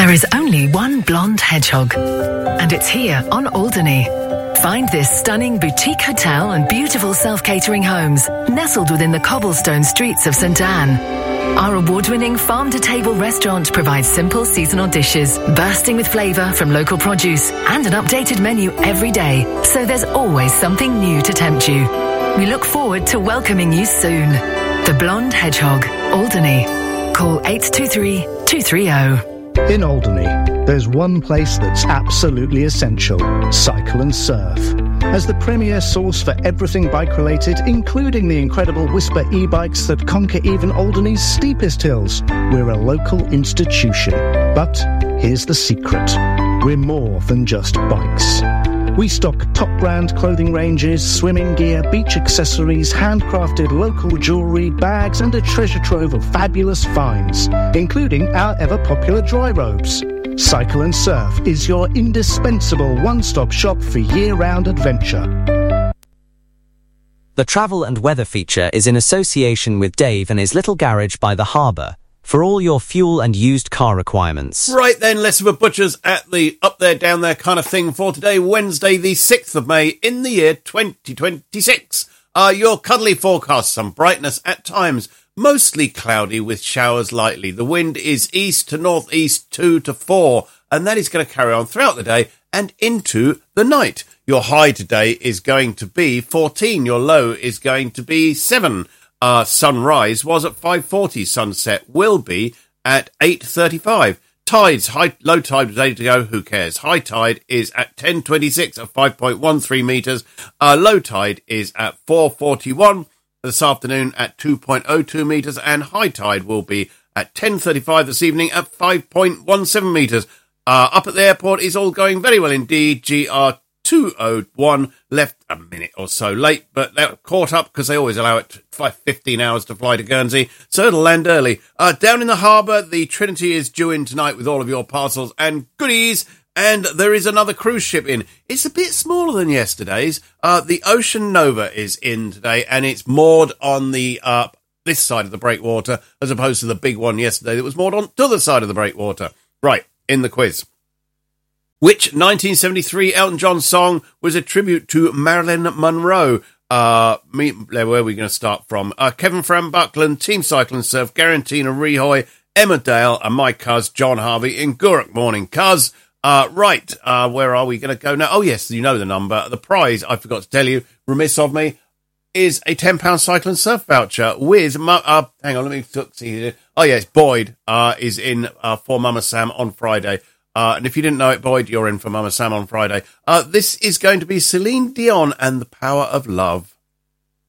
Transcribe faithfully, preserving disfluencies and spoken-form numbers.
There is only one blonde hedgehog, and it's here on Alderney. Find this stunning boutique hotel and beautiful self-catering homes nestled within the cobblestone streets of St Anne. Our award-winning farm-to-table restaurant provides simple seasonal dishes, bursting with flavour from local produce, and an updated menu every day, so there's always something new to tempt you. We look forward to welcoming you soon. The Blonde Hedgehog, Alderney. Call eight two three, two three zero. In Alderney, there's one place that's absolutely essential: Cycle and Surf. As the premier source for everything bike-related, including the incredible Whisper e-bikes that conquer even Alderney's steepest hills, we're a local institution. But here's the secret: we're more than just bikes. We stock top-brand clothing ranges, swimming gear, beach accessories, handcrafted local jewellery, bags, and a treasure trove of fabulous finds, including our ever-popular dry robes. Cycle and Surf is your indispensable one-stop shop for year-round adventure. The travel and weather feature is in association with Dave and his little garage by the harbour for all your fuel and used car requirements. Right then, less of a butcher's at the up there, down there kind of thing for today, Wednesday the sixth of May in the year twenty twenty-six. Uh, your cuddly forecast, some brightness at times, mostly cloudy with showers lightly. The wind is east to northeast two to four, and that is going to carry on throughout the day and into the night. Your high today is going to be fourteen. Your low is going to be seven. Uh, sunrise was at five forty. Sunset will be at eight thirty-five. Tides, high, low tide was eight to go. Who cares? High tide is at ten twenty-six at five point one three metres. Uh, low tide is at four forty-one this afternoon at two point oh two metres. And high tide will be at ten thirty-five this evening at five point one seven metres. Uh, up at the airport is all going very well indeed. G R two oh one left a minute or so late, but they're caught up because they always allow it fifteen hours to fly to Guernsey, so it'll land early. Uh, down in the harbour, the Trinity is due in tonight with all of your parcels and goodies, and there is another cruise ship in. It's a bit smaller than yesterday's. Uh, the Ocean Nova is in today, and it's moored on the uh, this side of the breakwater, as opposed to the big one yesterday that was moored on the other side of the breakwater. Right, in the quiz. Which nineteen seventy-three Elton John song was a tribute to Marilyn Monroe? Uh, me, where are we going to start from? Uh, Kevin Fran Buckland, Team Cycle and Surf, Garantina Rehoy, Emma Dale, and my cuz, John Harvey in Gourock. Morning, cuz. Uh, right, uh, where are we going to go now? Oh, yes, you know the number. The prize, I forgot to tell you, remiss of me, is a ten pound Cycle and Surf voucher with, uh, hang on, let me see here. Oh, yes, Boyd uh, is in uh, for Mama Sam on Friday. Uh, and if you didn't know it, Boyd, you're in for Mama Sam on Friday. Uh, this is going to be Celine Dion and the Power of Love.